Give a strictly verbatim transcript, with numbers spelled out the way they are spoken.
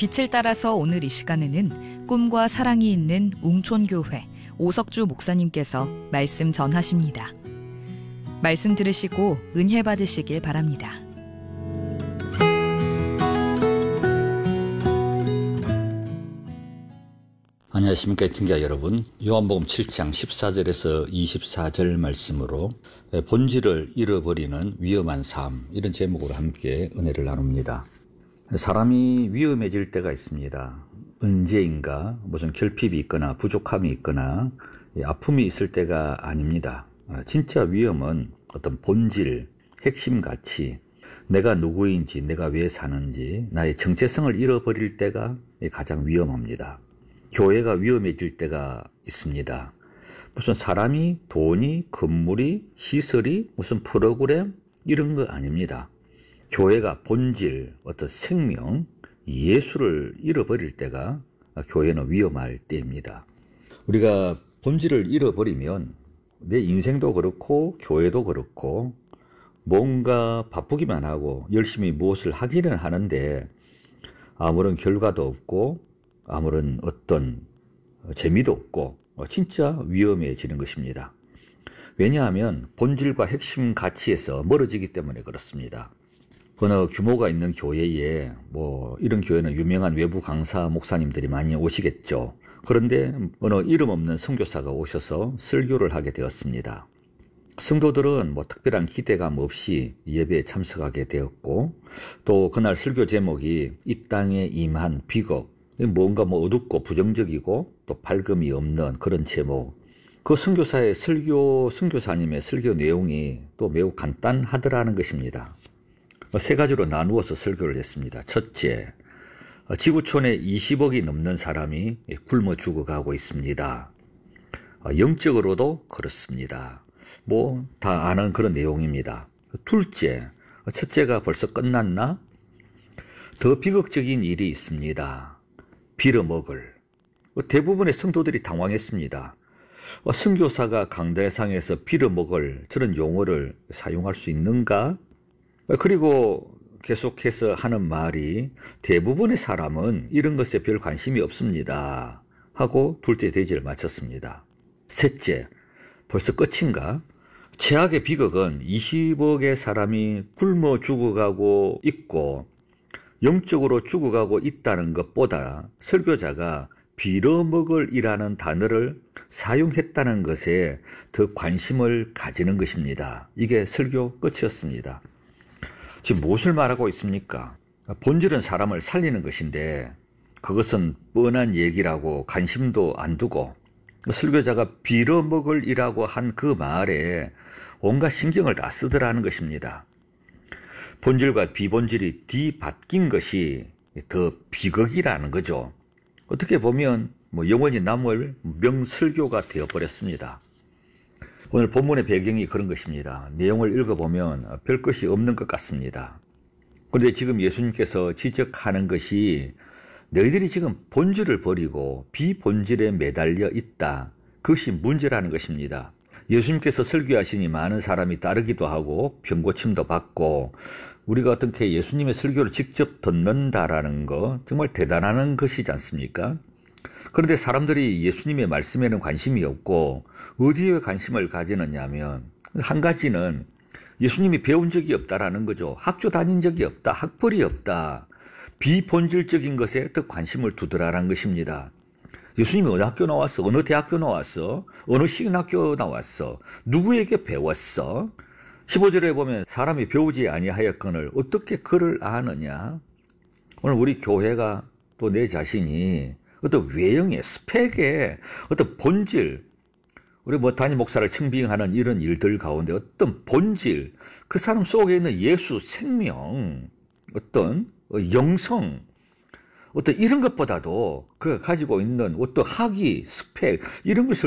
빛을 따라서 오늘 이 시간에는 꿈과 사랑이 있는 웅촌교회 오석주 목사님께서 말씀 전하십니다. 말씀 들으시고 은혜 받으시길 바랍니다. 안녕하십니까 애청자 여러분. 요한복음 칠 장 십사 절에서 이십사 절 말씀으로 본질을 잃어버리는 위험한 삶, 이런 제목으로 함께 은혜를 나눕니다. 사람이 위험해질 때가 있습니다. 언제인가 무슨 결핍이 있거나 부족함이 있거나 아픔이 있을 때가 아닙니다. 진짜 위험은 어떤 본질, 핵심 가치, 내가 누구인지, 내가 왜 사는지, 나의 정체성을 잃어버릴 때가 가장 위험합니다. 교회가 위험해질 때가 있습니다. 무슨 사람이, 돈이, 건물이, 시설이, 무슨 프로그램 이런 거 아닙니다. 교회가 본질, 어떤 생명, 예수를 잃어버릴 때가 교회는 위험할 때입니다. 우리가 본질을 잃어버리면 내 인생도 그렇고 교회도 그렇고 뭔가 바쁘기만 하고 열심히 무엇을 하기는 하는데 아무런 결과도 없고 아무런 어떤 재미도 없고 진짜 위험해지는 것입니다. 왜냐하면 본질과 핵심 가치에서 멀어지기 때문에 그렇습니다. 어느 규모가 있는 교회에 뭐 이런 교회는 유명한 외부 강사 목사님들이 많이 오시겠죠. 그런데 어느 이름 없는 선교사가 오셔서 설교를 하게 되었습니다. 성도들은 뭐 특별한 기대감 없이 예배에 참석하게 되었고, 또 그날 설교 제목이 이 땅에 임한 비극, 뭔가 뭐 어둡고 부정적이고 또 밝음이 없는 그런 제목. 그 선교사의 설교, 선교사님의 설교 내용이 또 매우 간단하더라는 것입니다. 세 가지로 나누어서 설교를 했습니다. 첫째, 지구촌에 이십억이 넘는 사람이 굶어 죽어가고 있습니다. 영적으로도 그렇습니다. 뭐 다 아는 그런 내용입니다. 둘째, 첫째가 벌써 끝났나? 더 비극적인 일이 있습니다. 빌어먹을. 대부분의 성도들이 당황했습니다. 선교사가 강대상에서 빌어먹을 저런 용어를 사용할 수 있는가? 그리고 계속해서 하는 말이 대부분의 사람은 이런 것에 별 관심이 없습니다 하고 둘째 대지를 마쳤습니다. 셋째, 벌써 끝인가? 최악의 비극은 이십억의 사람이 굶어 죽어가고 있고 영적으로 죽어가고 있다는 것보다 설교자가 빌어먹을 이라는 단어를 사용했다는 것에 더 관심을 가지는 것입니다. 이게 설교 끝이었습니다. 지금 무엇을 말하고 있습니까? 본질은 사람을 살리는 것인데 그것은 뻔한 얘기라고 관심도 안 두고 설교자가 빌어먹을 이라고 한 그 말에 온갖 신경을 다 쓰더라는 것입니다. 본질과 비본질이 뒤바뀐 것이 더 비극이라는 거죠. 어떻게 보면 뭐 영원히 남을 명설교가 되어버렸습니다. 오늘 본문의 배경이 그런 것입니다. 내용을 읽어보면 별 것이 없는 것 같습니다. 그런데 지금 예수님께서 지적하는 것이 너희들이 지금 본질을 버리고 비본질에 매달려 있다. 그것이 문제라는 것입니다. 예수님께서 설교하시니 많은 사람이 따르기도 하고 병고침도 받고 우리가 어떻게 예수님의 설교를 직접 듣는다라는 거 정말 대단한 것이지 않습니까? 그런데 사람들이 예수님의 말씀에는 관심이 없고 어디에 관심을 가지느냐 하면 한 가지는 예수님이 배운 적이 없다라는 거죠. 학교 다닌 적이 없다. 학벌이 없다. 비본질적인 것에 더 관심을 두더라라는 것입니다. 예수님이 어느 학교 나왔어? 어느 대학교 나왔어? 어느 신학교 나왔어? 누구에게 배웠어? 십오 절에 보면 사람이 배우지 아니하였거늘 어떻게 그를 아느냐? 오늘 우리 교회가 또 내 자신이 어떤 외형의 스펙의 어떤 본질, 우리 뭐 담임 목사를 청빙하는 이런 일들 가운데 어떤 본질, 그 사람 속에 있는 예수 생명, 어떤 영성, 어떤 이런 것보다도 그가 가지고 있는 어떤 학위, 스펙 이런 것을